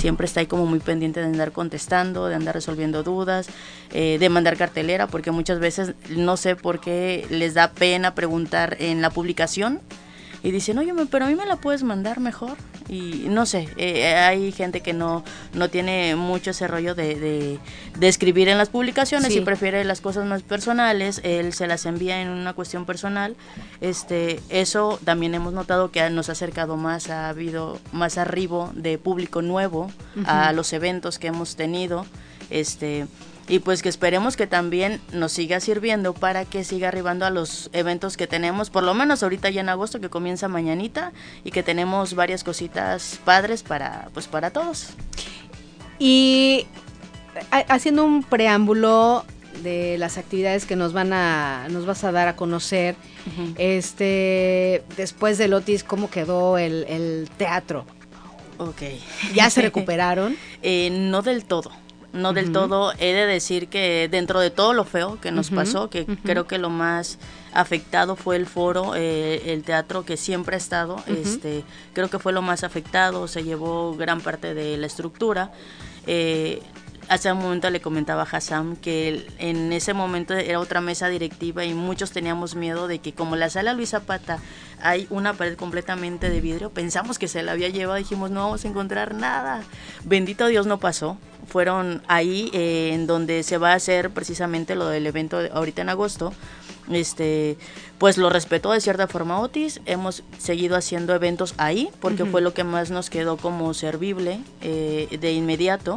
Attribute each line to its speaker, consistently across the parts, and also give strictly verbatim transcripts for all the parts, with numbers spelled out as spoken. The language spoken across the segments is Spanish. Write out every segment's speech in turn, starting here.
Speaker 1: siempre está ahí como muy pendiente de andar contestando, de andar resolviendo dudas, eh, de mandar cartelera, porque muchas veces no sé por qué les da pena preguntar en la publicación y dicen, oye, pero a mí me la puedes mandar mejor. Y no sé, eh, hay gente que no, no tiene mucho ese rollo de, de, de escribir en las publicaciones, sí. Y prefiere las cosas más personales, él se las envía en una cuestión personal. Este, eso también hemos notado que nos ha acercado más, ha habido más arribo de público nuevo uh-huh. a los eventos que hemos tenido, este... y pues que esperemos que también nos siga sirviendo para que siga arribando a los eventos que tenemos, por lo menos ahorita ya en agosto, que comienza mañanita, y que tenemos varias cositas padres para, pues para todos.
Speaker 2: Y haciendo un preámbulo de las actividades que nos van a, nos vas a dar a conocer, uh-huh. este, después del Otis, ¿cómo quedó el, el teatro?
Speaker 1: Okay.
Speaker 2: ¿Ya se recuperaron?
Speaker 1: eh, no del todo. No uh-huh. del todo, he de decir que dentro de todo lo feo que nos uh-huh. pasó, que uh-huh. creo que lo más afectado fue el foro, eh, el teatro que siempre ha estado, uh-huh. este, creo que fue lo más afectado, se llevó gran parte de la estructura. Eh, hace un momento le comentaba a Hassam que el, en ese momento era otra mesa directiva y muchos teníamos miedo de que como la sala Luis Zapata hay una pared completamente de vidrio, pensamos que se la había llevado, dijimos no vamos a encontrar nada, bendito Dios no pasó. Fueron ahí eh, en donde se va a hacer precisamente lo del evento de, ahorita en agosto, este, pues lo respetó de cierta forma Otis, hemos seguido haciendo eventos ahí porque uh-huh. fue lo que más nos quedó como servible eh, de inmediato.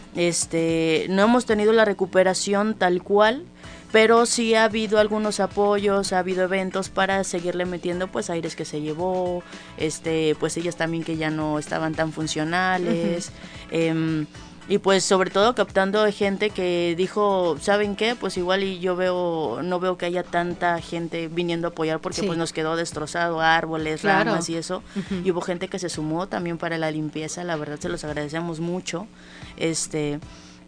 Speaker 1: Este, no hemos tenido la recuperación tal cual, pero sí ha habido algunos apoyos, ha habido eventos para seguirle metiendo pues aires que se llevó, este, pues ellas también que ya no estaban tan funcionales, uh-huh. eh, y pues sobre todo captando gente que dijo, ¿saben qué? Pues igual y yo veo, no veo que haya tanta gente viniendo a apoyar porque sí. pues nos quedó destrozado, árboles, claro. ramas y eso, uh-huh. y hubo gente que se sumó también para la limpieza, la verdad se los agradecemos mucho, este...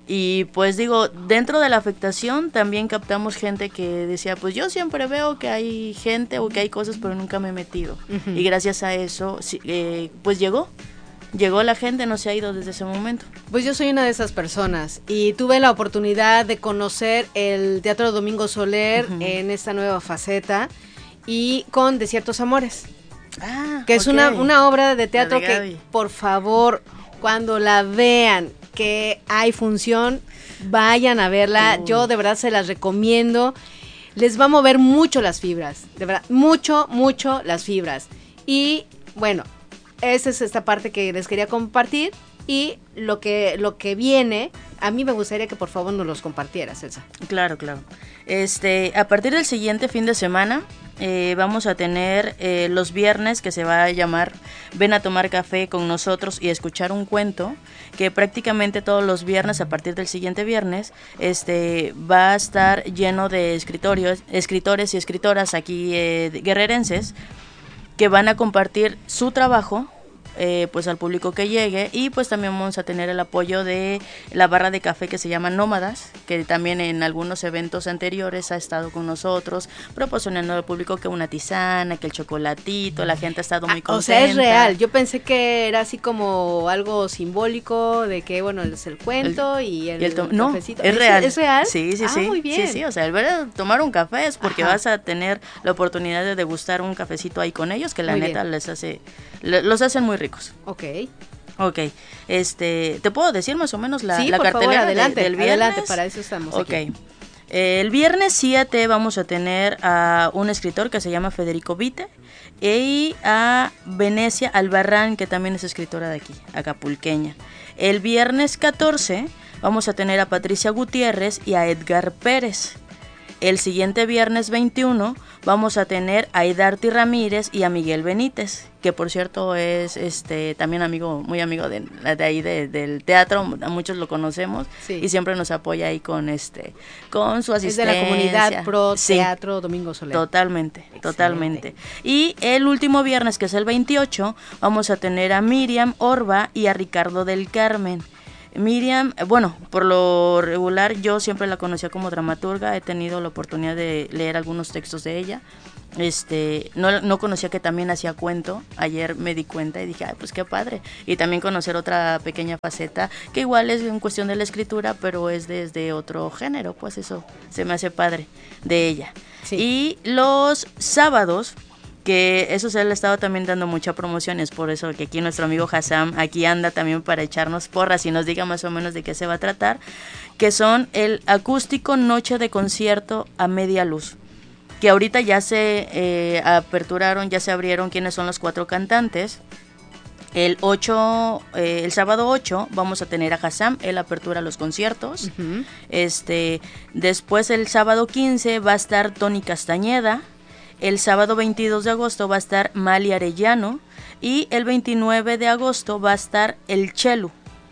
Speaker 1: Y pues digo, dentro de la afectación también captamos gente que decía, pues yo siempre veo que hay gente o que hay cosas, pero nunca me he metido. Uh-huh. Y gracias a eso, eh, pues llegó. Llegó la gente, no se ha ido desde ese momento.
Speaker 2: Pues yo soy una de esas personas y tuve la oportunidad de conocer el Teatro Domingo Soler uh-huh. en esta nueva faceta y con Desiertos Amores. Ah, que es okay. una, una obra de teatro de que, por favor, cuando la vean, que hay función, vayan a verla. Uh. Yo de verdad se las recomiendo. Les va a mover mucho las fibras, de verdad, mucho, mucho las fibras. Y bueno, esa es esta parte que les quería compartir y lo que lo que viene, a mí me gustaría que por favor nos los compartieras, Elsa.
Speaker 1: Claro, claro. Este, a partir del siguiente fin de semana eh, vamos a tener eh, los viernes que se va a llamar Ven a tomar café con nosotros y escuchar un cuento, que prácticamente todos los viernes a partir del siguiente viernes este va a estar lleno de escritorios, escritores y escritoras aquí eh, guerrerenses que van a compartir su trabajo eh, pues al público que llegue, y pues también vamos a tener el apoyo de la barra de café que se llama Nómadas, que también en algunos eventos anteriores ha estado con nosotros proporcionando al público que una tisana, que el chocolatito, la gente ha estado muy contenta.
Speaker 2: O sea, es real, yo pensé que era así como algo simbólico de que bueno, es el cuento el, y el, y el to- no, cafecito.
Speaker 1: Es real.
Speaker 2: ¿Es real?
Speaker 1: Sí, sí,
Speaker 2: ah,
Speaker 1: sí.
Speaker 2: Muy bien.
Speaker 1: Sí, sí, o sea, el ver a tomar un café es porque
Speaker 2: Ajá.
Speaker 1: vas a tener la oportunidad de degustar un cafecito ahí con ellos, que la
Speaker 2: muy
Speaker 1: neta
Speaker 2: bien.
Speaker 1: les hace, le, los hacen muy ricos.
Speaker 2: Ok.
Speaker 1: Ok, este, ¿te puedo decir más o menos la,
Speaker 2: sí,
Speaker 1: la
Speaker 2: por
Speaker 1: cartelera
Speaker 2: favor, adelante,
Speaker 1: de, del viernes?
Speaker 2: Adelante, para eso estamos
Speaker 1: okay.
Speaker 2: aquí.
Speaker 1: El viernes siete vamos a tener a un escritor que se llama Federico Vite y a Venecia Albarrán, que también es escritora de aquí, acapulqueña. El viernes catorce vamos a tener a Patricia Gutiérrez y a Edgar Pérez. El siguiente viernes veintiuno vamos a tener a Idarti Ramírez y a Miguel Benítez, que por cierto es este también amigo, muy amigo de, de ahí de, del teatro, a muchos lo conocemos, sí. Y siempre nos apoya ahí con este con su asistencia.
Speaker 2: Es de la comunidad pro
Speaker 1: sí,
Speaker 2: teatro Domingo Soler.
Speaker 1: Totalmente, excelente. Totalmente. Y el último viernes, que es el veintiocho, vamos a tener a Miriam Orba y a Ricardo del Carmen. Miriam, bueno, por lo regular yo siempre la conocía como dramaturga, he tenido la oportunidad de leer algunos textos de ella. Este, no, no conocía que también hacía cuento. Ayer me di cuenta y dije, ay, pues qué padre. Y también conocer otra pequeña faceta, que igual es en cuestión de la escritura, pero es desde otro género, pues eso se me hace padre de ella. Sí. Y los sábados, que eso se le ha estado también dando mucha promoción, es por eso que aquí nuestro amigo Hassam aquí anda también para echarnos porras y nos diga más o menos de qué se va a tratar, que son el acústico Noche de Concierto a Media Luz, que ahorita ya se eh, aperturaron, ya se abrieron quiénes son los cuatro cantantes. El ocho, eh, el sábado ocho vamos a tener a Hassam, él apertura los conciertos. Uh-huh. Este, después el sábado quince va a estar Tony Castañeda. El sábado veintidós de agosto va a estar Mali Arellano. Y el veintinueve de agosto va a estar el Chelu.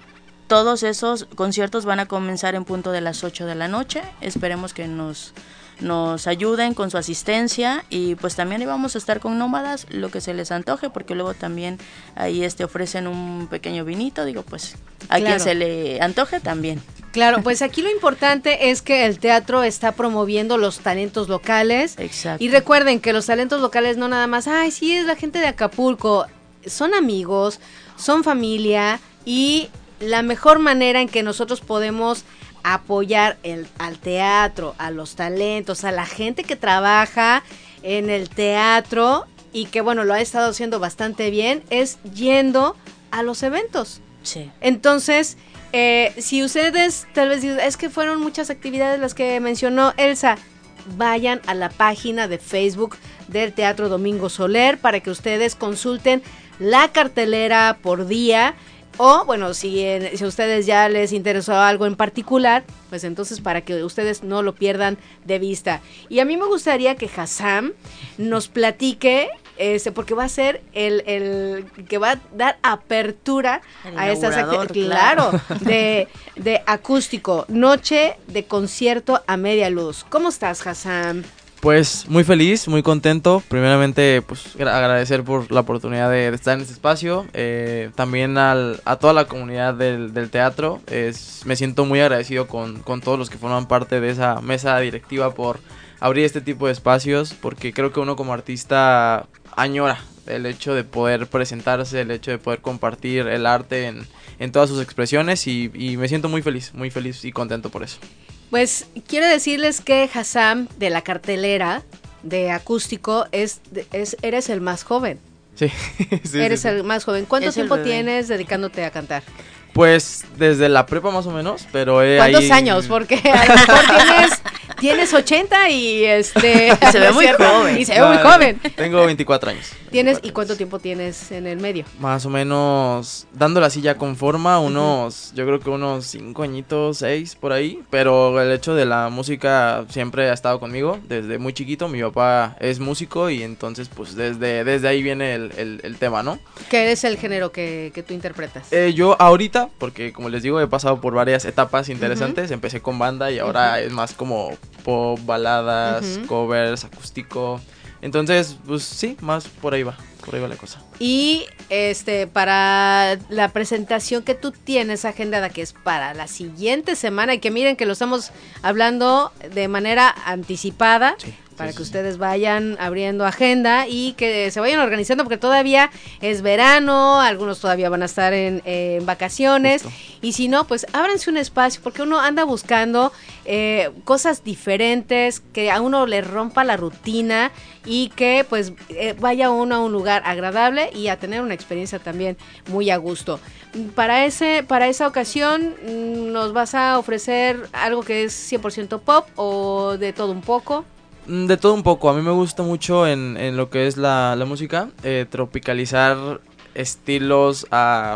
Speaker 1: Todos esos conciertos van a comenzar en punto de las ocho de la noche. Esperemos que nos... nos ayuden con su asistencia y pues también íbamos a estar con nómadas, lo que se les antoje, porque luego también ahí este ofrecen un pequeño vinito, digo pues a claro. quien se le antoje también.
Speaker 2: Claro, pues aquí lo importante es que el teatro está promoviendo los talentos locales.
Speaker 1: Exacto.
Speaker 2: Y recuerden que los talentos locales no nada más, ay sí es la gente de Acapulco, son amigos, son familia y la mejor manera en que nosotros podemos apoyar el, al teatro, a los talentos, a la gente que trabaja en el teatro y que bueno, lo ha estado haciendo bastante bien, es yendo a los eventos.
Speaker 1: Sí.
Speaker 2: Entonces, eh, si ustedes tal vez dicen, es que fueron muchas actividades las que mencionó Elsa, vayan a la página de Facebook del Teatro Domingo Soler para que ustedes consulten la cartelera por día. O, bueno, si, en, si a ustedes ya les interesó algo en particular, pues entonces para que ustedes no lo pierdan de vista. Y a mí me gustaría que Hassam nos platique, este, porque va a ser el, el que va a dar apertura el a estas actividades, claro, de, de acústico, Noche de Concierto a Media Luz. ¿Cómo estás, Hassam?
Speaker 3: Pues muy feliz, muy contento. Primeramente, pues agradecer por la oportunidad de, de estar en este espacio. Eh, también al, a toda la comunidad del, del teatro. Es, me siento muy agradecido con, con todos los que forman parte de esa mesa directiva por abrir este tipo de espacios. Porque creo que uno como artista añora el hecho de poder presentarse, el hecho de poder compartir el arte en, en todas sus expresiones. Y, y me siento muy feliz, muy feliz y contento por eso.
Speaker 2: Pues quiero decirles que Hassam de la cartelera de acústico es, es eres el más joven.
Speaker 3: Sí, sí
Speaker 2: Eres
Speaker 3: sí,
Speaker 2: el
Speaker 3: sí.
Speaker 2: más joven. ¿Cuánto tiempo tienes dedicándote a cantar?
Speaker 3: Pues desde la prepa más o menos, pero he
Speaker 2: ¿Cuántos
Speaker 3: ahí...
Speaker 2: años? Porque a lo mejor tienes, tienes ochenta y este...
Speaker 1: se ve muy joven.
Speaker 2: Y se ve muy joven.
Speaker 3: Tengo veinticuatro años.
Speaker 2: ¿Tienes,
Speaker 3: veinticuatro
Speaker 2: ¿Y cuánto
Speaker 3: años.
Speaker 2: tiempo tienes en el medio?
Speaker 3: Más o menos, dándola así ya con forma, unos, uh-huh. yo creo que unos cinco añitos, seis por ahí. Pero el hecho de la música siempre ha estado conmigo desde muy chiquito. Mi papá es músico y entonces pues desde, desde ahí viene el, el, el tema, ¿no?
Speaker 2: ¿Qué es el género que, que tú interpretas?
Speaker 3: Eh, yo ahorita, porque como les digo, he pasado por varias etapas interesantes. Uh-huh. Empecé con banda y ahora uh-huh. es más como pop, baladas, uh-huh. covers, acústico. Entonces, pues sí, más por ahí va, por ahí va la cosa.
Speaker 2: Y este para la presentación que tú tienes agendada, que es para la siguiente semana, y que miren que lo estamos hablando de manera anticipada, sí, para sí, que sí. ustedes vayan abriendo agenda y que se vayan organizando, porque todavía es verano, algunos todavía van a estar en, eh, en vacaciones. Justo. Y si no, pues ábranse un espacio, porque uno anda buscando eh, cosas diferentes, que a uno le rompa la rutina y que pues eh, vaya uno a un lugar agradable y a tener una experiencia también muy a gusto. Para ese para esa ocasión, ¿nos vas a ofrecer algo que es cien por ciento pop o de todo un poco?
Speaker 3: De todo un poco. A mí me gusta mucho en, en lo que es la, la música, eh, tropicalizar estilos a...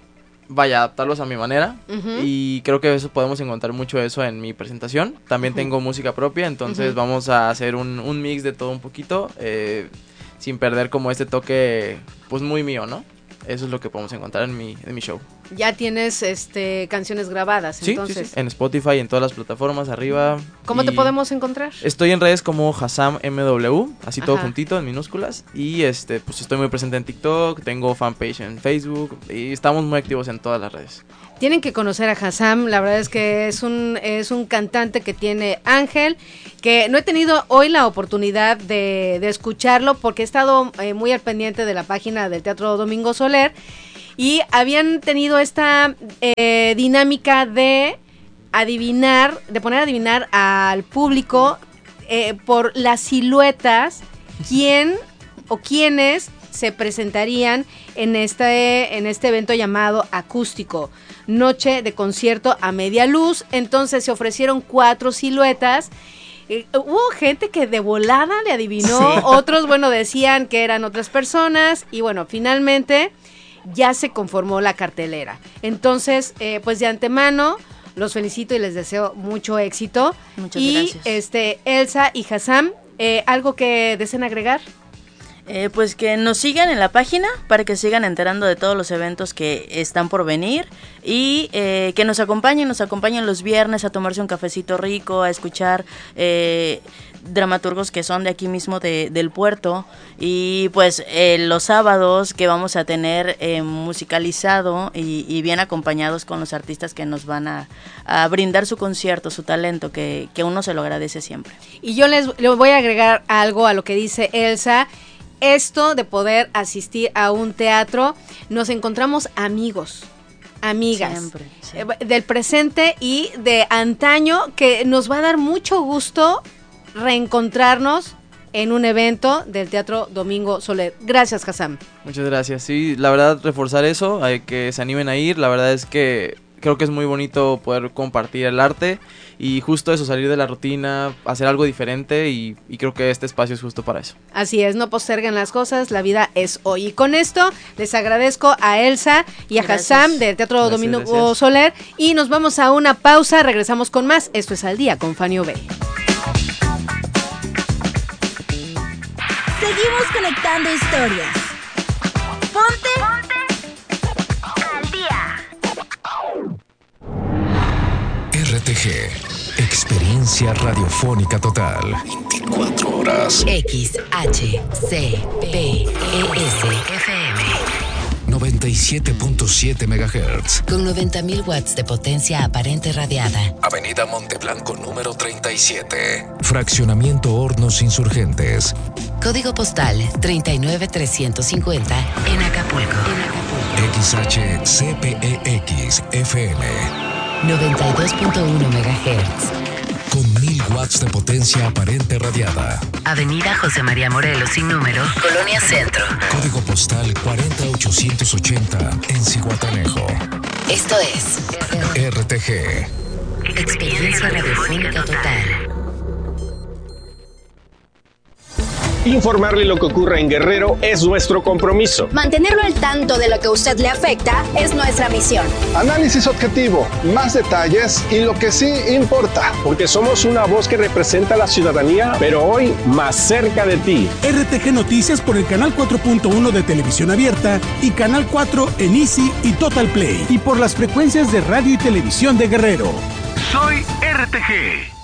Speaker 3: vaya, adaptarlos a mi manera. Uh-huh. Y creo que eso podemos encontrar mucho eso en mi presentación. También uh-huh. tengo música propia, entonces uh-huh. vamos a hacer un, un mix de todo un poquito, eh, sin perder como este toque, pues muy mío, ¿no? Eso es lo que podemos encontrar en mi, en mi show.
Speaker 2: Ya tienes este canciones grabadas,
Speaker 3: sí,
Speaker 2: entonces.
Speaker 3: Sí, sí, en Spotify, en todas las plataformas, arriba.
Speaker 2: ¿Cómo te podemos encontrar?
Speaker 3: Estoy en redes como Hassam M W, así
Speaker 2: Ajá.
Speaker 3: todo juntito, en minúsculas. Y este, pues estoy muy presente en TikTok, tengo fanpage en Facebook y estamos muy activos en todas las redes.
Speaker 2: Tienen que conocer a Hassam, la verdad es que es un, es un cantante que tiene ángel, que no he tenido hoy la oportunidad de, de escucharlo porque he estado eh, muy al pendiente de la página del Teatro Domingo Soler y habían tenido esta eh, dinámica de adivinar, de poner a adivinar al público eh, por las siluetas quién o quiénes se presentarían en este, en este evento llamado Acústico, noche de concierto a media luz. Entonces se ofrecieron cuatro siluetas. Eh, hubo gente que de volada le adivinó, sí. Otros, bueno, decían que eran otras personas y bueno, finalmente ya se conformó la cartelera. Entonces, eh, pues de antemano los felicito y les deseo mucho éxito.
Speaker 1: Muchas
Speaker 2: y,
Speaker 1: gracias.
Speaker 2: este, Elsa y Hassam, eh, ¿algo que deseen agregar?
Speaker 1: Eh, pues que nos sigan en la página para que sigan enterando de todos los eventos que están por venir y eh, que nos acompañen, nos acompañen los viernes a tomarse un cafecito rico, a escuchar eh, dramaturgos que son de aquí mismo de, del puerto y pues eh, los sábados que vamos a tener eh, musicalizado y, y bien acompañados con los artistas que nos van a, a brindar su concierto, su talento, que, que uno se lo agradece siempre.
Speaker 2: Y yo les, les voy a agregar algo a lo que dice Elsa. Esto de poder asistir a un teatro, nos encontramos amigos, amigas,
Speaker 1: Siempre, sí.
Speaker 2: eh, del presente y de antaño, que nos va a dar mucho gusto reencontrarnos en un evento del Teatro Domingo Soler. Gracias, Hassam.
Speaker 3: Muchas gracias. Sí, la verdad, reforzar eso, hay que se animen a ir. La verdad es que creo que es muy bonito poder compartir el arte y justo eso, salir de la rutina, hacer algo diferente y, y creo que este espacio es justo para eso.
Speaker 2: Así es, no posterguen las cosas, la vida es hoy. Y con esto les agradezco a Elsa y a gracias. Hassam del Teatro gracias, Domingo gracias. Soler y nos vamos a una pausa, regresamos con más. Esto es Al Día con Fanny Obey.
Speaker 4: Seguimos conectando historias. Ponte, Ponte al día.
Speaker 5: R T G, experiencia radiofónica total. veinticuatro horas.
Speaker 6: X H C P E S F M
Speaker 5: noventa y siete punto siete megahertz.
Speaker 6: Con noventa mil watts de potencia aparente radiada.
Speaker 5: Avenida Monteblanco número treinta y siete. Fraccionamiento Hornos Insurgentes.
Speaker 6: Código postal treinta y nueve trescientos cincuenta en Acapulco. En Acapulco.
Speaker 5: X H C P E X F M
Speaker 6: noventa y dos punto uno megahertz.
Speaker 5: Con mil watts de potencia aparente radiada.
Speaker 6: Avenida José María Morelos sin número, Colonia Centro.
Speaker 5: Código postal cuarenta ochocientos ochenta en Zihuatanejo.
Speaker 6: Esto es
Speaker 5: R T G.
Speaker 6: Experiencia radiofónica total.
Speaker 7: Informarle lo que ocurre en Guerrero es nuestro compromiso.
Speaker 8: Mantenerlo al tanto de lo que a usted le afecta es nuestra misión.
Speaker 9: Análisis objetivo, más detalles y lo que sí importa.
Speaker 7: Porque somos una voz que representa a la ciudadanía, pero hoy más cerca de ti.
Speaker 10: R T G Noticias por el canal cuatro punto uno de Televisión Abierta y canal cuatro en Easy y Total Play. Y por las frecuencias de radio y televisión de Guerrero.
Speaker 11: Soy R T G.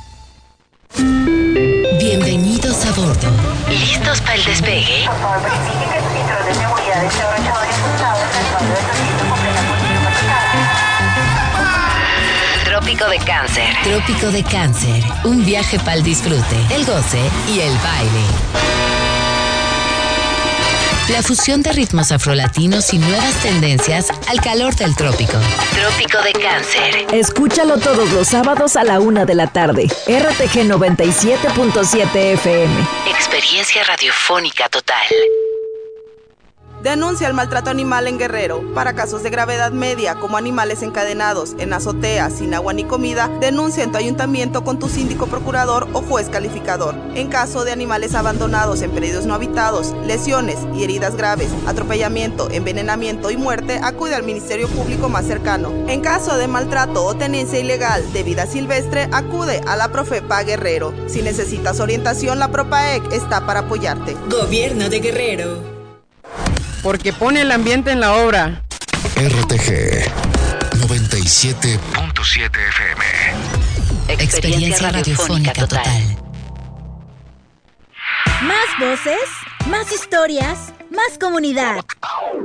Speaker 6: Bienvenidos a bordo. ¿Listos para el despegue?
Speaker 12: Por favor, verifique que sus cinturones de seguridad estén abrochados y ajustados al bando del asiento con plena condición.
Speaker 6: Trópico de Cáncer. Trópico de Cáncer. Un viaje para el disfrute, el goce y el baile. La fusión de ritmos afrolatinos y nuevas tendencias al calor del trópico. Trópico de Cáncer.
Speaker 13: Escúchalo todos los sábados a la una de la tarde. R T G noventa y siete punto siete F M.
Speaker 6: Experiencia radiofónica total.
Speaker 14: Denuncia el maltrato animal en Guerrero. Para casos de gravedad media, como animales encadenados en azoteas sin agua ni comida, denuncia en tu ayuntamiento con tu síndico procurador o juez calificador. En caso de animales abandonados en predios no habitados, lesiones y heridas graves, atropellamiento, envenenamiento y muerte, acude al Ministerio Público más cercano. En caso de maltrato o tenencia ilegal de vida silvestre, acude a la Profepa Guerrero. Si necesitas orientación, la Propaec está para apoyarte.
Speaker 6: Gobierno de Guerrero.
Speaker 15: Porque pone el ambiente en la obra.
Speaker 5: R T G. noventa y siete punto siete F M.
Speaker 6: Experiencia radiofónica total.
Speaker 4: Más voces, más historias, más comunidad.